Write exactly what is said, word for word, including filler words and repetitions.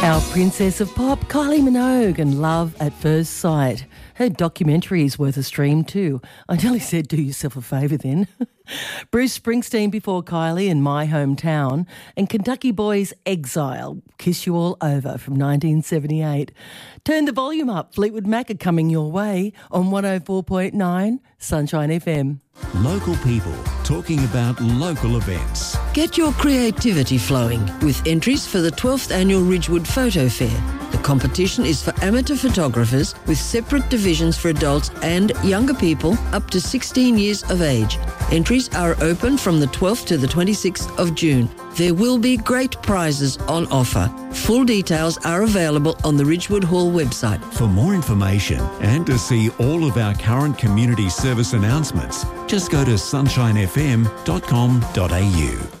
Our princess of pop, Kylie Minogue, and Love at First Sight. Her documentary is worth a stream too. I nearly said do yourself a favour then. Bruce Springsteen before Kylie in My Hometown, and Kentucky Boys' Exile, Kiss You All Over from nineteen seventy-eight. Turn the volume up. Fleetwood Mac are coming your way on one oh four point nine Sunshine F M. Local people talking about local events. Get your creativity flowing with entries for the twelfth Annual Ridgewood Photo Fair. The competition is for amateur photographers with separate divisions for adults and younger people up to sixteen years of age. Entries are open from the twelfth to the twenty-sixth of June. There will be great prizes on offer. Full details are available on the Ridgewood Hall website. For more information and to see all of our current community service announcements, just go to sunshine f m dot com dot a u.